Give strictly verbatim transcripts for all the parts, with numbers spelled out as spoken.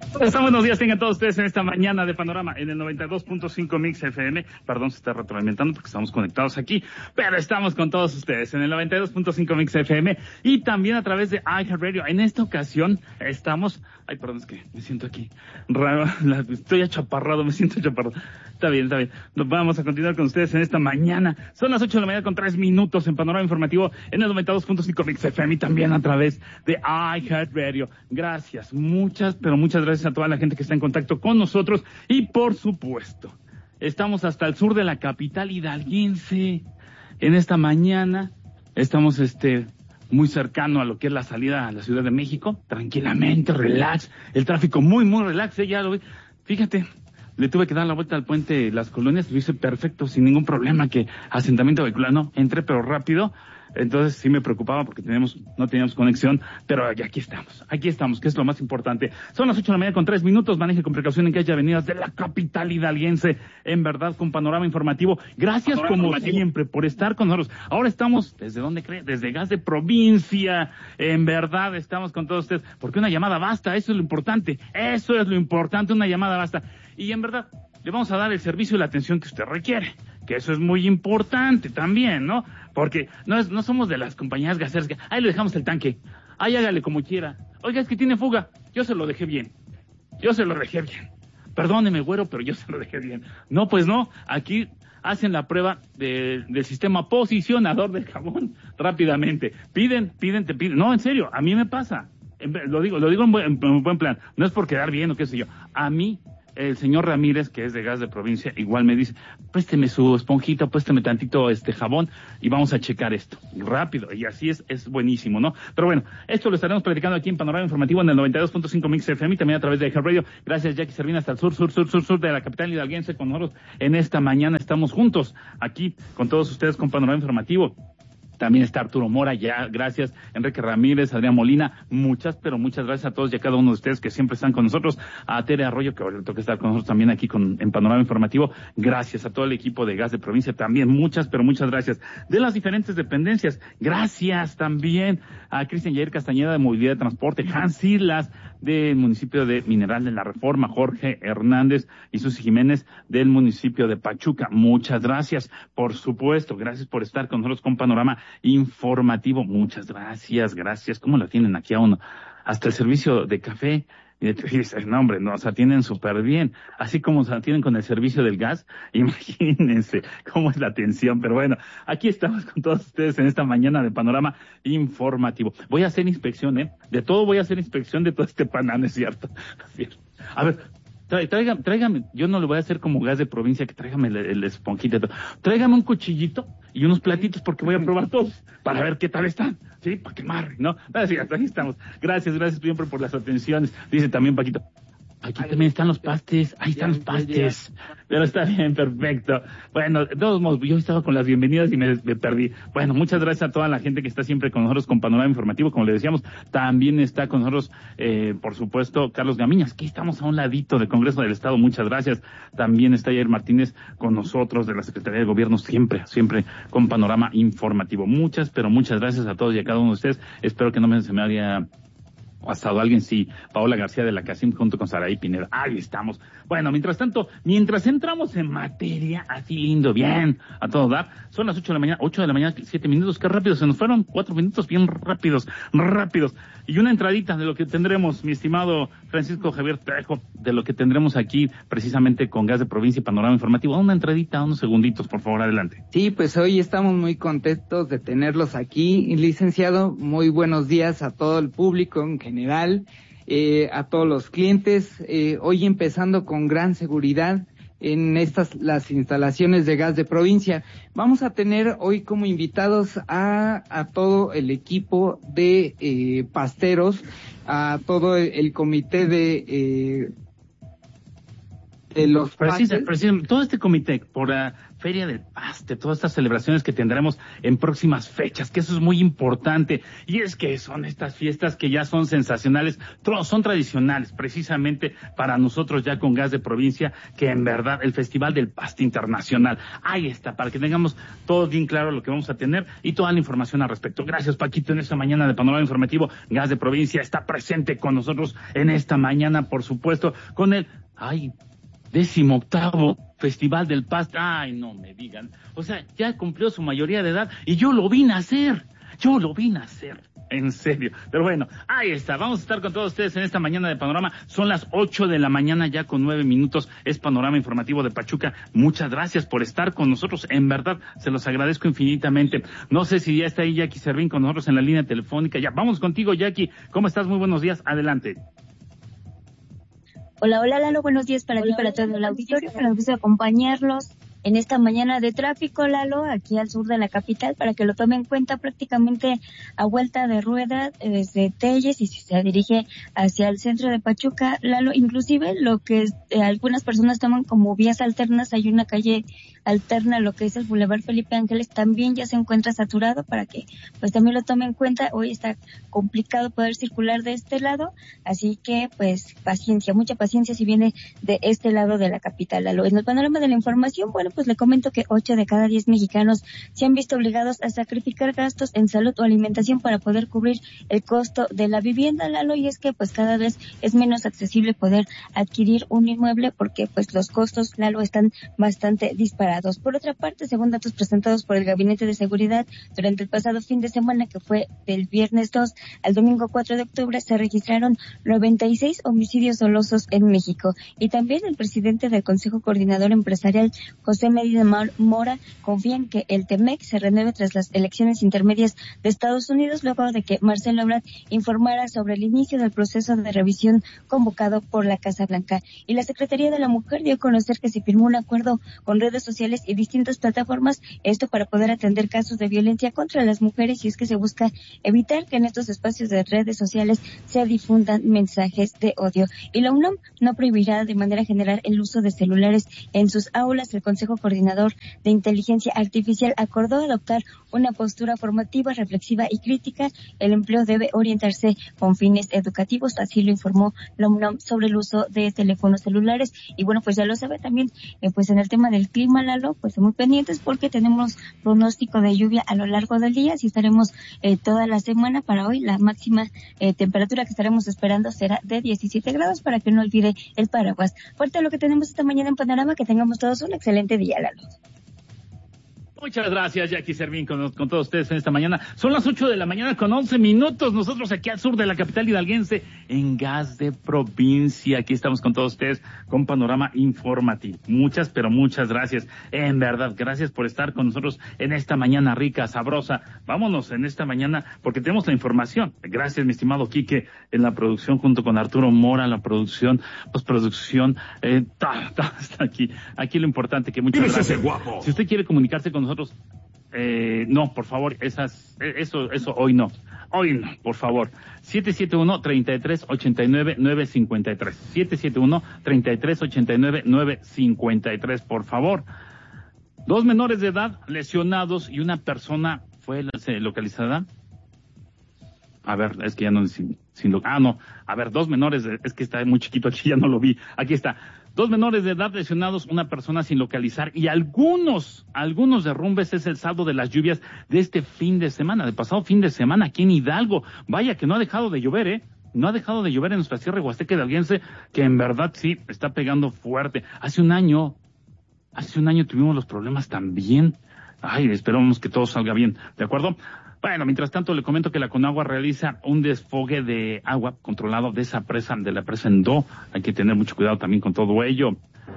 Está, buenos días, tengan todos ustedes en esta mañana de Panorama en el noventa y dos punto cinco Mix F M. Perdón, se está retroalimentando porque estamos conectados aquí, pero estamos con todos ustedes en el noventa y dos punto cinco Mix F M y también a través de iHeartRadio. En esta ocasión estamos... Ay, perdón, es que me siento aquí raro, estoy achaparrado, me siento achaparrado. Está bien, está bien. Nos vamos a continuar con ustedes en esta mañana. Son las ocho de la mañana con tres minutos en Panorama Informativo en el noventa y dos punto cinco Mix F M y también a través de iHeartRadio. Gracias, muchas, pero muchas gracias a toda la gente que está en contacto con nosotros y por supuesto, estamos hasta el sur de la capital hidalguense. En esta mañana estamos este muy cercano a lo que es la salida a la Ciudad de México, tranquilamente, relax, el tráfico muy, muy relax, ¿eh? Ya lo vi. Fíjate, le tuve que dar la vuelta al puente Las Colonias, lo hice perfecto, sin ningún problema, que asentamiento vehicular, no, entré pero rápido. Entonces sí me preocupaba porque tenemos, no teníamos conexión, pero aquí estamos, aquí estamos, que es lo más importante. Son las ocho de la mañana con tres minutos, maneje con precaución en calle avenidas de la capital hidalguense, en verdad, con Panorama Informativo. Gracias Panorama como informativo. Siempre por estar con nosotros. Ahora estamos, ¿desde dónde cree? Desde Gas de Provincia, en verdad estamos con todos ustedes, porque una llamada basta, eso es lo importante, eso es lo importante, una llamada basta. Y en verdad, le vamos a dar el servicio y la atención que usted requiere, que eso es muy importante también, ¿no? Porque no es, no somos de las compañías gaseras que, ahí le dejamos el tanque, ahí hágale como quiera. Oiga, es que tiene fuga, yo se lo dejé bien, yo se lo dejé bien. Perdóneme, güero, pero yo se lo dejé bien. No, pues no, aquí hacen la prueba de, del sistema posicionador del jabón rápidamente. Piden, piden, te piden. No, en serio, a mí me pasa. Lo digo, lo digo en buen, en buen plan. No es por quedar bien o qué sé yo. A mí, el señor Ramírez, que es de Gas de Provincia, igual me dice, présteme su esponjita, présteme tantito este jabón y vamos a checar esto. Rápido, y así es, es buenísimo, ¿no? Pero bueno, esto lo estaremos platicando aquí en Panorama Informativo en el noventa y dos punto cinco Mix F M y también a través de iHeartRadio. Gracias, Jackie Servina, hasta el sur, sur, sur, sur, sur de la capital hidalguense con nosotros. En esta mañana estamos juntos aquí con todos ustedes con Panorama Informativo. También está Arturo Mora, ya, gracias, Enrique Ramírez, Adrián Molina, muchas, pero muchas gracias a todos y a cada uno de ustedes que siempre están con nosotros, a Tere Arroyo, que ahora le toca estar con nosotros también aquí con, en Panorama Informativo, gracias a todo el equipo de Gas de Provincia, también muchas, pero muchas gracias, de las diferentes dependencias, gracias también a Cristian Yair Castañeda de Movilidad de Transporte, Hans Silas del municipio de Mineral de la Reforma, Jorge Hernández y Susi Jiménez del municipio de Pachuca, muchas gracias, por supuesto, gracias por estar con nosotros con Panorama Informativo, muchas gracias, gracias, ¿cómo lo tienen aquí a uno? Hasta el servicio de café, y de, no hombre, nos atienden súper bien, así como se atienden con el servicio del gas, imagínense cómo es la atención, pero bueno, aquí estamos con todos ustedes en esta mañana de Panorama Informativo. Voy a hacer inspección, ¿eh? De todo voy a hacer inspección de todo este panal, ¿es cierto? A ver, Tráigame, tráigame, yo no le voy a hacer como Gas de Provincia, que tráigame el, el esponjita. Tráigame un cuchillito y unos platitos porque voy a probar todos para ver qué tal están, ¿sí? Para quemar, ¿no? Así, hasta aquí estamos. Gracias, gracias siempre por las atenciones. Dice también Paquito, aquí también están los pastes, ahí están los pastes. Pero está bien, perfecto. Bueno, de todos modos, yo estaba con las bienvenidas y me, me perdí. Bueno, muchas gracias a toda la gente que está siempre con nosotros con Panorama Informativo, como le decíamos. También está con nosotros, eh, por supuesto, Carlos Gamiñas, que estamos a un ladito del Congreso del Estado, muchas gracias. También está Jair Martínez con nosotros de la Secretaría de Gobierno, siempre, siempre con Panorama Informativo. Muchas, pero muchas gracias a todos y a cada uno de ustedes. Espero que no me, se me haya pasado alguien, sí, Paola García de la Casim junto con Saraí Pineda, ahí estamos. Bueno, mientras tanto, mientras entramos en materia, así lindo, bien, a todo dar, son las ocho de la mañana, ocho de la mañana, siete minutos, qué rápido, se nos fueron cuatro minutos, bien rápidos, rápidos, y una entradita de lo que tendremos, mi estimado Francisco Javier Trejo, de lo que tendremos aquí, precisamente con Gas de Provincia y Panorama Informativo, una entradita, unos segunditos, por favor, adelante. Sí, pues hoy estamos muy contentos de tenerlos aquí, licenciado, muy buenos días a todo el público en general, eh, a todos los clientes, eh, hoy empezando con gran seguridad en estas, las instalaciones de Gas de Provincia. Vamos a tener hoy como invitados a, a todo el equipo de eh, pasteros, a todo el, el comité de, eh, de los Precisa, pases. precisa, todo este comité por la Feria del Paste, todas estas celebraciones que tendremos en próximas fechas, que eso es muy importante, y es que son estas fiestas que ya son sensacionales, son tradicionales, precisamente para nosotros ya con Gas de Provincia, que en verdad el Festival del Paste Internacional, ahí está, para que tengamos todo bien claro lo que vamos a tener y toda la información al respecto. Gracias, Paquito, en esta mañana de Panorama Informativo, Gas de Provincia está presente con nosotros en esta mañana, por supuesto, con el, ay, décimo octavo Festival del Paste. Ay, no me digan. O sea, ya cumplió su mayoría de edad y yo lo vi nacer. Yo lo vi nacer. En serio. Pero bueno, ahí está. Vamos a estar con todos ustedes en esta mañana de Panorama. Son las ocho de la mañana ya con nueve minutos. Es Panorama Informativo de Pachuca. Muchas gracias por estar con nosotros. En verdad, se los agradezco infinitamente. No sé si ya está ahí Jackie Servín con nosotros en la línea telefónica. Ya, vamos contigo, Jackie. ¿Cómo estás? Muy buenos días. Adelante. Hola, hola Lalo, buenos días para ti, para todo el auditorio, para gusto acompañarlos en esta mañana de tráfico, Lalo, aquí al sur de la capital, para que lo tome en cuenta prácticamente a vuelta de rueda desde Telles y si se dirige hacia el centro de Pachuca, Lalo, inclusive lo que eh, algunas personas toman como vías alternas, hay una calle alterna, lo que es el Boulevard Felipe Ángeles, también ya se encuentra saturado para que pues también lo tome en cuenta. Hoy está complicado poder circular de este lado, así que pues paciencia, mucha paciencia si viene de este lado de la capital, Lalo. En el panorama de la información, bueno, pues le comento que ocho de cada diez mexicanos se han visto obligados a sacrificar gastos en salud o alimentación para poder cubrir el costo de la vivienda, Lalo, y es que pues cada vez es menos accesible poder adquirir un inmueble porque pues los costos, Lalo, están bastante disparados. Por otra parte, según datos presentados por el Gabinete de Seguridad, durante el pasado fin de semana, que fue del viernes dos al domingo cuatro de octubre, se registraron noventa y seis homicidios dolosos en México. Y también el presidente del Consejo Coordinador Empresarial, José Medina Mora, confía en que el TEMEC se renueve tras las elecciones intermedias de Estados Unidos, luego de que Marcelo Ebrard informara sobre el inicio del proceso de revisión convocado por la Casa Blanca. Y la Secretaría de la Mujer dio a conocer que se firmó un acuerdo con redes sociales y distintas plataformas, esto para poder atender casos de violencia contra las mujeres, y es que se busca evitar que en estos espacios de redes sociales se difundan mensajes de odio. Y la UNAM no prohibirá de manera general el uso de celulares en sus aulas. El Consejo Coordinador de Inteligencia Artificial acordó adoptar una postura formativa, reflexiva y crítica. El empleo debe orientarse con fines educativos, así lo informó la UNAM sobre el uso de teléfonos celulares. Y bueno, pues ya lo sabe también, eh, pues en el tema del clima, Lalo, pues muy pendientes porque tenemos pronóstico de lluvia a lo largo del día, así estaremos eh, toda la semana. Para hoy la máxima eh, temperatura que estaremos esperando será de diecisiete grados, para que no olvide el paraguas. Fuerte lo que tenemos esta mañana en Panorama, que tengamos todos un excelente día, Lalo. Muchas gracias, Jackie Servín, con, con todos ustedes en esta mañana. Son las ocho de la mañana con once minutos. Nosotros aquí al sur de la capital hidalguense, en Gas de Provincia. Aquí estamos con todos ustedes con Panorama Informativo. Muchas, pero muchas gracias. En verdad, gracias por estar con nosotros en esta mañana rica, sabrosa. Vámonos en esta mañana porque tenemos la información. Gracias, mi estimado Quique, en la producción, junto con Arturo Mora, la producción, postproducción. Eh, ta, ta, está aquí. Aquí lo importante, que muchas gracias. Ese guapo? Si usted quiere comunicarse con nosotros, Nosotros, eh, no, por favor, esas, eso, eso hoy no, hoy no, por favor. siete siete uno, tres tres ocho nueve, nueve cinco tres, siete siete uno, tres tres ocho nueve, nueve cinco tres, por favor. Dos menores de edad lesionados y una persona fue localizada. A ver, es que ya no, sin, sin lo, ah, no, a ver, dos menores, de, es que está muy chiquito aquí, ya no lo vi, aquí está. Dos menores de edad lesionados, una persona sin localizar y algunos, algunos derrumbes es el saldo de las lluvias de este fin de semana, de pasado fin de semana aquí en Hidalgo. Vaya que no ha dejado de llover, ¿eh? No ha dejado de llover en nuestra sierra huasteca hidalguense, que en verdad sí, está pegando fuerte. Hace un año, hace un año tuvimos los problemas también. Ay, esperamos que todo salga bien, ¿de acuerdo? Bueno, mientras tanto le comento que la Conagua realiza un desfogue de agua controlado de esa presa, de la presa Endó. Hay que tener mucho cuidado también con todo ello.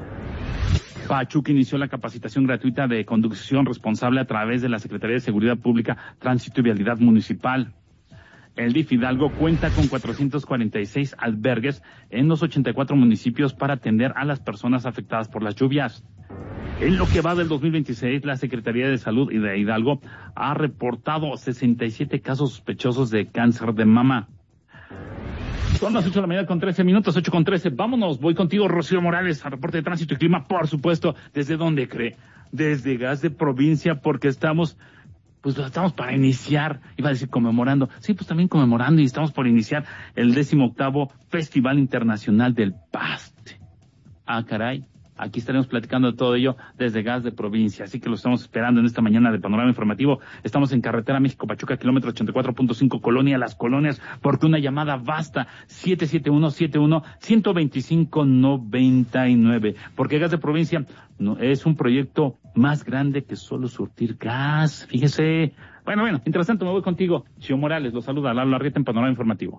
Pachuca inició la capacitación gratuita de conducción responsable a través de la Secretaría de Seguridad Pública, Tránsito y Vialidad Municipal. El D I F Hidalgo cuenta con cuatrocientos cuarenta y seis albergues en los ochenta y cuatro municipios para atender a las personas afectadas por las lluvias. En lo que va del dos mil veintiséis, la Secretaría de Salud y de Hidalgo ha reportado sesenta y siete casos sospechosos de cáncer de mama. Son las ocho de la mañana con trece minutos, ocho con trece. Vámonos, voy contigo, Rocío Morales, al reporte de tránsito y clima, por supuesto. ¿Desde dónde cree? Desde Gas de Provincia, porque estamos, pues estamos para iniciar, iba a decir conmemorando, sí, pues también conmemorando, y estamos por iniciar el décimo octavo Festival Internacional del Paste. Ah, caray. Aquí estaremos platicando de todo ello desde Gas de Provincia, así que lo estamos esperando en esta mañana de Panorama Informativo. Estamos en carretera México-Pachuca, kilómetro ochenta y cuatro punto cinco, Colonia Las Colonias, porque una llamada basta, siete siete uno siete uno uno dos cinco nueve nueve, porque Gas de Provincia no, es un proyecto más grande que solo surtir gas, fíjese. Bueno, bueno, mientras tanto me voy contigo, Chio Morales, lo saluda Lalo Arrieta en Panorama Informativo.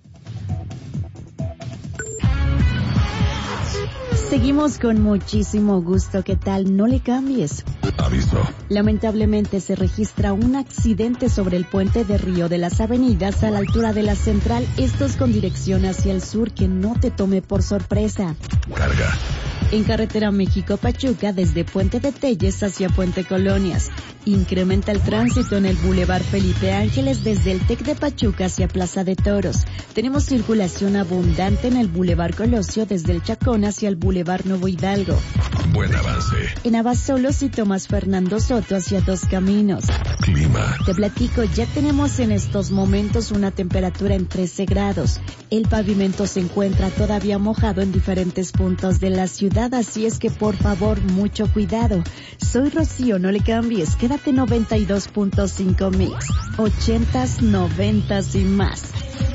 Seguimos con muchísimo gusto. ¿Qué tal? No le cambies. Aviso. Lamentablemente se registra un accidente sobre el puente de Río de las Avenidas a la altura de la Central. Estos con dirección hacia el sur, que no te tome por sorpresa. Carga. En carretera México-Pachuca, desde Puente de Telles hacia Puente Colonias. Incrementa el tránsito en el Boulevard Felipe Ángeles desde el TEC de Pachuca hacia Plaza de Toros. Tenemos circulación abundante en el Boulevard Colosio desde el Chacón hacia el Boulevard Nuevo Hidalgo. Buen avance. En Abasolos y Tomás Fernando Soto hacia Dos Caminos. Clima. Te platico, ya tenemos en estos momentos una temperatura en trece grados. El pavimento se encuentra todavía mojado en diferentes puntos de la ciudad, así es que por favor, mucho cuidado. Soy Rocío, no le cambies. Quédate noventa y dos punto cinco Mix. Ochentas, noventas y más.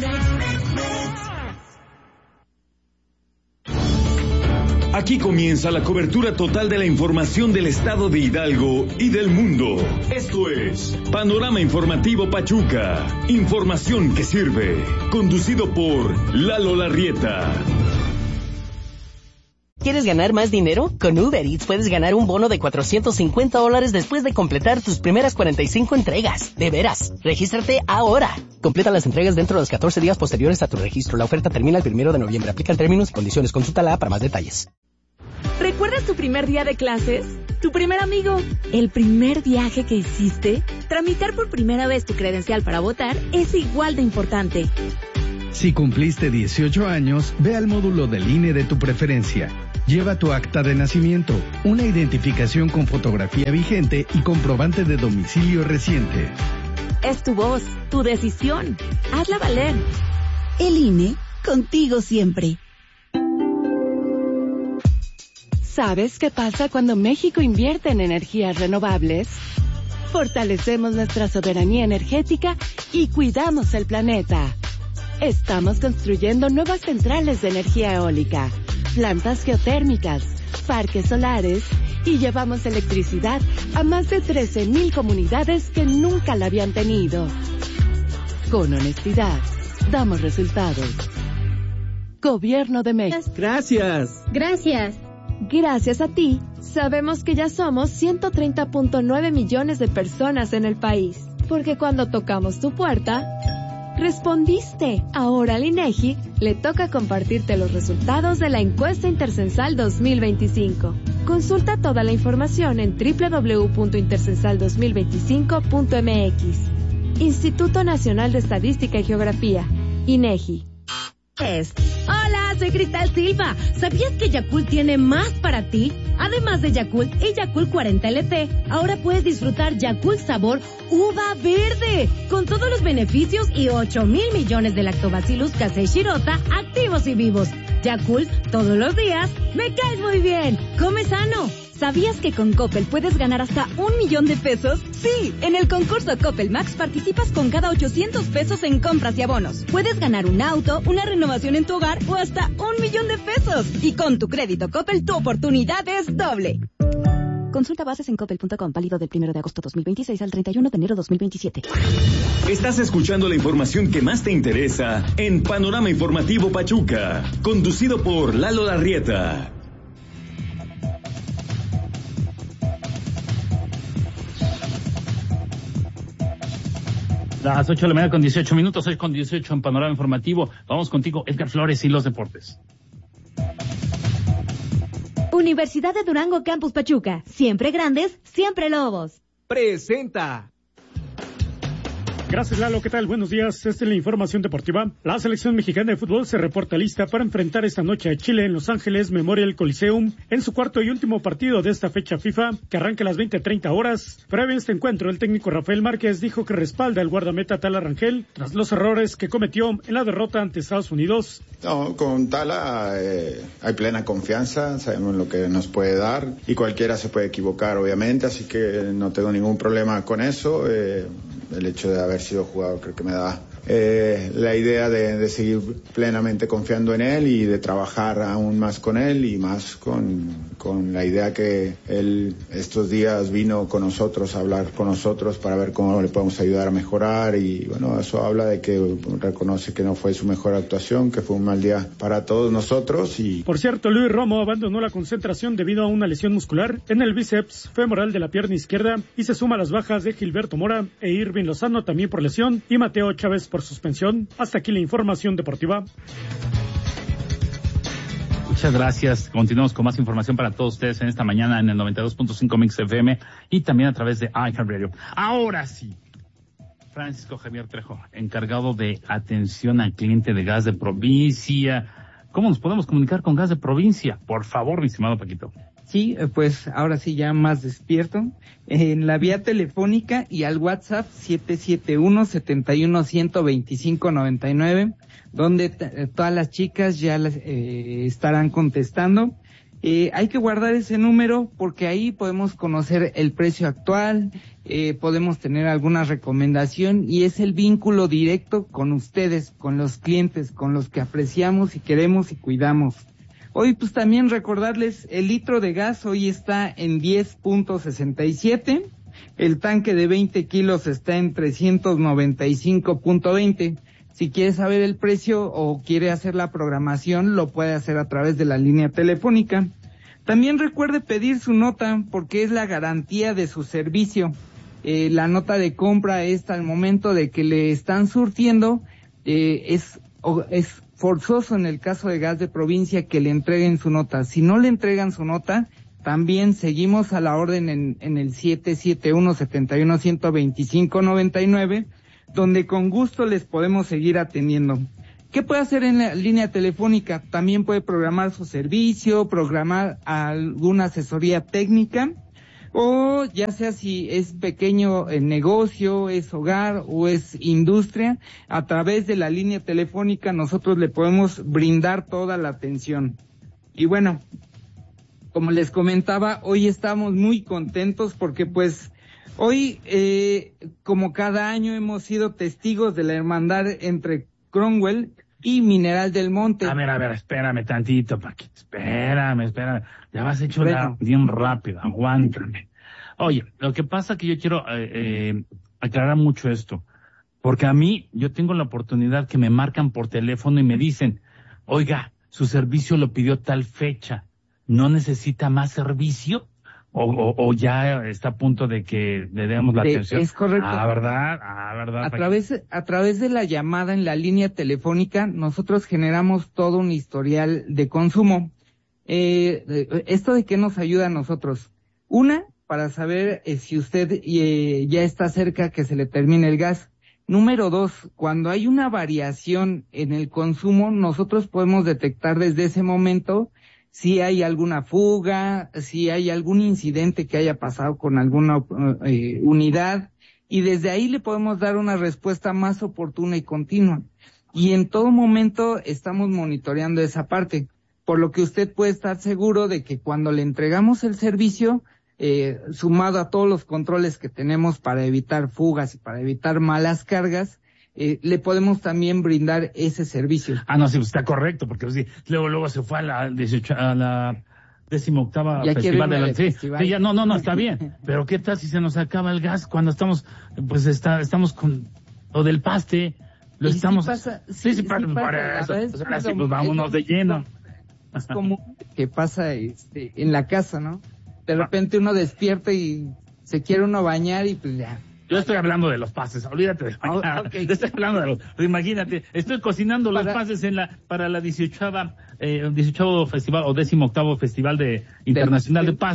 Aquí comienza la cobertura total de la información del estado de Hidalgo y del mundo. Esto es Panorama Informativo Pachuca. Información que sirve. Conducido por Lalo Larrieta. ¿Quieres ganar más dinero? Con Uber Eats puedes ganar un bono de cuatrocientos cincuenta dólares después de completar tus primeras cuarenta y cinco entregas. De veras, regístrate ahora. Completa las entregas dentro de los catorce días posteriores a tu registro. La oferta termina el primero de noviembre. Aplican términos y condiciones. Consúltala para más detalles. ¿Recuerdas tu primer día de clases? ¿Tu primer amigo? ¿El primer viaje que hiciste? Tramitar por primera vez tu credencial para votar es igual de importante. Si cumpliste dieciocho años, ve al módulo del I N E de tu preferencia. Lleva tu acta de nacimiento, una identificación con fotografía vigente y comprobante de domicilio reciente. Es tu voz, tu decisión. Hazla valer. El I N E, contigo siempre. ¿Sabes qué pasa cuando México invierte en energías renovables? Fortalecemos nuestra soberanía energética y cuidamos el planeta. Estamos construyendo nuevas centrales de energía eólica, plantas geotérmicas, parques solares y llevamos electricidad a más de trece mil comunidades que nunca la habían tenido. Con honestidad, damos resultados. Gobierno de México. Gracias. Gracias. Gracias a ti, sabemos que ya somos ciento treinta punto nueve millones de personas en el país. Porque cuando tocamos tu puerta, respondiste. Ahora al INEGI le toca compartirte los resultados de la encuesta intercensal dos mil veinticinco. Consulta toda la información en doble u doble u doble u punto intercensal dos mil veinticinco punto m x. Instituto Nacional de Estadística y Geografía, INEGI. Hola, soy Cristal Silva. ¿Sabías que Yakult tiene más para ti? Además de Yakult y Yakult cuarenta L T, ahora puedes disfrutar Yakult sabor uva verde, con todos los beneficios y ocho mil millones de lactobacillus casei shirota activos y vivos. Yakult, todos los días, me caes muy bien. Come sano. ¿Sabías que con Coppel puedes ganar hasta un millón de pesos? Sí, en el concurso Coppel Max participas con cada ochocientos pesos en compras y abonos. Puedes ganar un auto, una renovación en tu hogar o hasta un millón de pesos. Y con tu crédito Coppel, tu oportunidad es doble. Consulta bases en coppel punto com, válido del primero de agosto dos mil veintiséis al treinta y uno de enero dos mil veintisiete. Estás escuchando la información que más te interesa en Panorama Informativo Pachuca, conducido por Lalo Larrieta. Las ocho de la mañana con dieciocho minutos, seis con dieciocho en Panorama Informativo. Vamos contigo, Edgar Flores y los deportes. Universidad de Durango Campus Pachuca. Siempre grandes, siempre lobos. Presenta Gracias, Lalo. ¿Qué tal? Buenos días. Esta es la información deportiva. La selección mexicana de fútbol se reporta lista para enfrentar esta noche a Chile en Los Ángeles Memorial Coliseum en su cuarto y último partido de esta fecha FIFA que arranca a las veinte treinta horas. Previo a este encuentro, el técnico Rafael Márquez dijo que respalda al guardameta Tala Rangel tras los errores que cometió en la derrota ante Estados Unidos. No, con Tala eh, hay plena confianza, sabemos lo que nos puede dar y cualquiera se puede equivocar, obviamente, así que no tengo ningún problema con eso. Eh, el hecho de haber sido jugador creo que me da eh, la idea de, de seguir plenamente confiando en él y de trabajar aún más con él y más con, con la idea que él estos días vino con nosotros a hablar con nosotros para ver cómo le podemos ayudar a mejorar y bueno, eso habla de que reconoce que no fue su mejor actuación, que fue un mal día para todos nosotros. Y por cierto, Luis Romo abandonó la concentración debido a una lesión muscular en el bíceps femoral de la pierna izquierda y se suma a las bajas de Gilberto Mora e Irving Lozano también por lesión y Mateo Chávez por suspensión. Hasta aquí la información deportiva. Muchas gracias. Continuamos con más información para todos ustedes en esta mañana en el noventa y dos punto cinco Mix F M y también a través de iHeartRadio. Ahora sí, Francisco Javier Trejo, encargado de atención al cliente de Gas de Provincia. ¿Cómo nos podemos comunicar con Gas de Provincia? Por favor, mi estimado Paquito. Sí, pues ahora sí ya más despierto. En la vía telefónica y al WhatsApp siete siete uno, siete uno, uno dos cinco, nueve nueve, donde t- todas las chicas ya las, eh, estarán contestando. Eh, hay que guardar ese número porque ahí podemos conocer el precio actual, eh, podemos tener alguna recomendación y es el vínculo directo con ustedes, con los clientes, con los que apreciamos y queremos y cuidamos. Hoy pues también recordarles, el litro de gas hoy está en diez punto sesenta y siete, el tanque de veinte kilos está en trescientos noventa y cinco punto veinte. Si quiere saber el precio o quiere hacer la programación, lo puede hacer a través de la línea telefónica. También recuerde pedir su nota porque es la garantía de su servicio. Eh, la nota de compra es al momento de que le están surtiendo, eh, es, o, es forzoso en el caso de Gas de Provincia que le entreguen su nota. Si no le entregan su nota, también seguimos a la orden en, en el siete siete uno, siete uno, uno dos cinco, nueve nueve, donde con gusto les podemos seguir atendiendo. ¿Qué puede hacer en la línea telefónica? También puede programar su servicio, programar alguna asesoría técnica, o ya sea si es pequeño el negocio, es hogar o es industria, a través de la línea telefónica nosotros le podemos brindar toda la atención. Y bueno, como les comentaba, hoy estamos muy contentos porque pues hoy, eh, como cada año, hemos sido testigos de la hermandad entre Cromwell y Mineral del Monte. A ver, a ver, espérame tantito, Paquito, espérame, espérame. Ya vas hecho Bueno. la, bien rápido, aguántame. Oye, lo que pasa es que yo quiero eh, eh, aclarar mucho esto, porque a mí, yo tengo la oportunidad que me marcan por teléfono y me dicen, oiga, su servicio lo pidió tal fecha, ¿no necesita más servicio? O, o, o ya está a punto de que le demos la De- atención. es correcto. Ah, ¿verdad? Ah, ¿verdad? A Paquito? través, a través de la llamada en la línea telefónica, nosotros generamos todo un historial de consumo. Eh, eh, ¿Esto de qué nos ayuda a nosotros? Una, para saber eh, si usted eh, ya está cerca que se le termine el gas. Número dos, cuando hay una variación en el consumo, nosotros podemos detectar desde ese momento si hay alguna fuga, si hay algún incidente que haya pasado con alguna eh, unidad, y desde ahí le podemos dar una respuesta más oportuna y continua. Y en todo momento estamos monitoreando esa parte, por lo que usted puede estar seguro de que cuando le entregamos el servicio, eh, sumado a todos los controles que tenemos para evitar fugas y para evitar malas cargas, Eh, le podemos también brindar ese servicio. Ah, no, sí, está correcto, porque sí, luego luego se fue a la dieciocho, a la decimoctava Ya quiere festival de irme la al sí, festival. sí, ya no, no, no, está bien. Pero qué tal si se nos acaba el gas cuando estamos, pues está, estamos con lo del paste, lo Y sí estamos. pasa, sí, sí, sí, sí para, pasa, para la eso. verdad es Pues ahora sí, como- pues vámonos de lleno. Es común que pasa este, en la casa, ¿no? De repente uno despierta y se quiere uno bañar y pues ya. Yo estoy hablando de los pases, olvídate de Oh, bañar. okay. Yo estoy hablando de los, imagínate, estoy cocinando los Para- pases en la, para la dieciochava, eh, dieciochavo festival o décimo octavo festival de internacional de paste,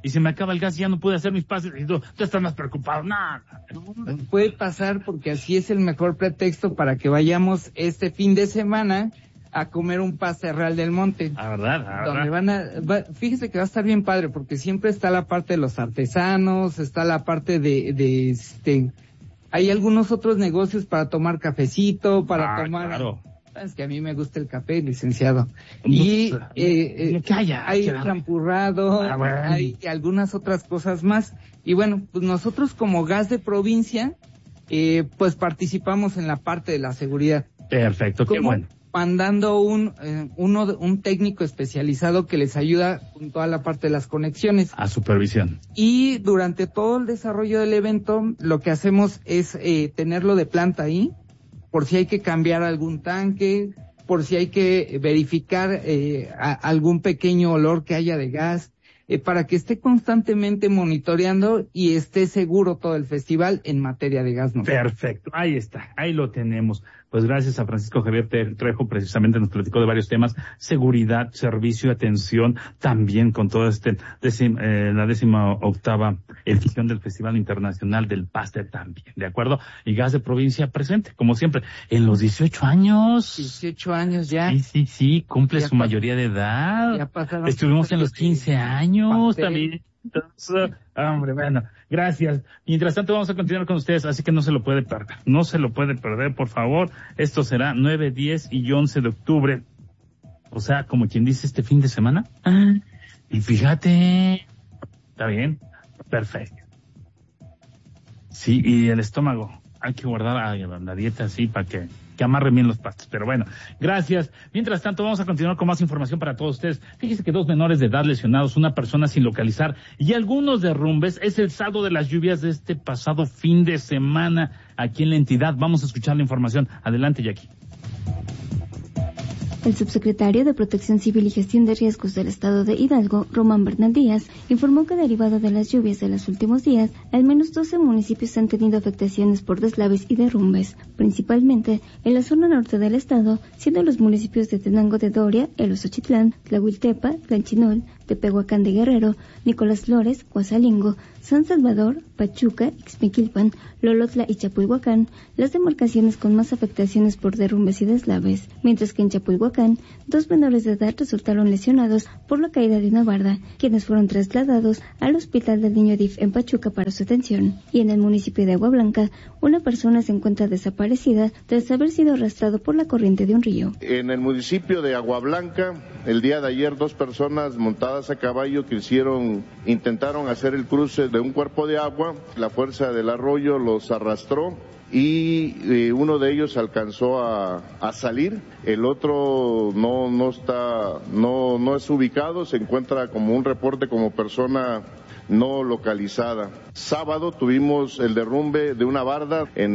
y se me acaba el gas y ya no pude hacer mis pases y tú, tú estás más preocupado. Nada. Puede pasar porque así es el mejor pretexto para que vayamos este fin de semana a comer un pase Real del Monte. Ah, ¿verdad? Ah, donde ¿verdad? van a, va, fíjese que va a estar bien padre porque siempre está la parte de los artesanos, está la parte de, de este, hay algunos otros negocios para tomar cafecito, para ah, tomar... Claro. Es que a mí me gusta el café, licenciado. Y eh, eh, Calla, hay calla. champurrado, Ah, bueno. hay algunas otras cosas más. Y bueno, pues nosotros como Gas de Provincia, eh, pues participamos en la parte de la seguridad. Perfecto, qué Como bueno. mandando un eh, uno de- un técnico especializado que les ayuda con toda la parte de las conexiones. A supervisión. Y durante todo el desarrollo del evento, lo que hacemos es eh, tenerlo de planta ahí, por si hay que cambiar algún tanque, por si hay que verificar eh, a- algún pequeño olor que haya de gas, eh, para que esté constantemente monitoreando y esté seguro todo el festival en materia de gas. ¿no? Perfecto, ahí está, ahí lo tenemos. Pues gracias a Francisco Javier Trejo, precisamente nos platicó de varios temas, seguridad, servicio, atención, también con toda este décima, eh, la décima octava edición del Festival Internacional del Paste también, ¿de acuerdo? Y Gas de Provincia presente, como siempre, en los dieciocho años. dieciocho años ya. Sí, sí, sí, cumple Ya su pas- mayoría de edad. Ya pasaron Estuvimos en los quince años pastel. también. Entonces, hombre, bueno, gracias. Mientras tanto vamos a continuar con ustedes, así que no se lo puede perder. No se lo puede perder, por favor. Esto será nueve, diez y once de octubre. O sea, como quien dice, este fin de semana. Ah, y fíjate, está bien, perfecto. Sí, y el estómago. Hay que guardar ah, la dieta así para que, que amarre bien los pastos. Pero bueno, gracias. Mientras tanto, vamos a continuar con más información para todos ustedes. Fíjense que dos menores de edad lesionados, una persona sin localizar y algunos derrumbes es el saldo de las lluvias de este pasado fin de semana aquí en la entidad. Vamos a escuchar la información. Adelante, Jackie. El subsecretario de Protección Civil y Gestión de Riesgos del Estado de Hidalgo, Román Bernal Díaz, informó que derivado de las lluvias de los últimos días, al menos doce municipios han tenido afectaciones por deslaves y derrumbes, principalmente en la zona norte del estado, siendo los municipios de Tenango de Doria, El Osochitlán, Tlahuiltepa, Tlanchinol, Tepehuacán de Guerrero, Nicolás Flores, Coazalingo, San Salvador, Pachuca, Ixmiquilpan, Lolotla y Chapulhuacán, las demarcaciones con más afectaciones por derrumbes y deslaves, mientras que en Chapulhuacán, dos menores de edad resultaron lesionados por la caída de una barda, quienes fueron trasladados al Hospital del Niño D I F en Pachuca para su atención. Y en el municipio de Agua Blanca, una persona se encuentra desaparecida tras haber sido arrastrado por la corriente de un río. En el municipio de Agua Blanca, el día de ayer, dos personas montadas a caballo que hicieron, intentaron hacer el cruce de un cuerpo de agua. La fuerza del arroyo los arrastró y eh, uno de ellos alcanzó a, a salir. El otro no no está no no es ubicado, se encuentra como un reporte como persona no localizada. Sábado tuvimos el derrumbe de una barda en